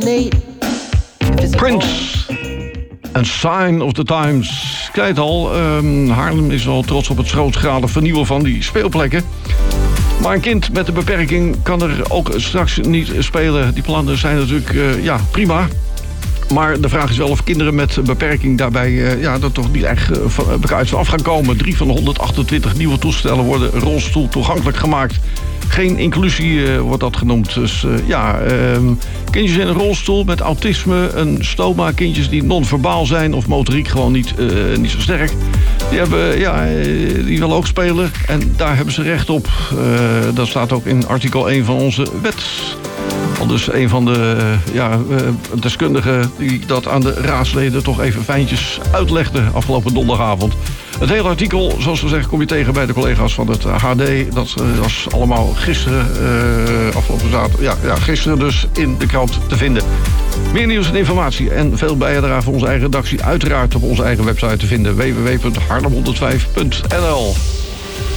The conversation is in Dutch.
Prince en Sign of the Times. Ik zei het al, Haarlem is al trots op het grootschalig vernieuwen van die speelplekken. Maar een kind met een beperking kan er ook straks niet spelen. Die plannen zijn natuurlijk prima. Maar de vraag is wel of kinderen met beperking daarbij er toch niet echt bekijkt af gaan komen. 3 van de 128 nieuwe toestellen worden rolstoel toegankelijk gemaakt. Geen inclusie wordt dat genoemd. Dus kindjes in een rolstoel met autisme, een stoma, kindjes die non-verbaal zijn of motoriek gewoon niet zo sterk. Die willen ook spelen en daar hebben ze recht op. Dat staat ook in artikel 1 van onze wet. Al dus een van de deskundigen die dat aan de raadsleden toch even fijntjes uitlegde afgelopen donderdagavond. Het hele artikel, zoals we zeggen, kom je tegen bij de collega's van het HD. Dat was allemaal gisteren, afgelopen zaterdag, gisteren dus in de krant te vinden. Meer nieuws en informatie en veel bijdrage van onze eigen redactie uiteraard op onze eigen website te vinden. www.haarlem105.nl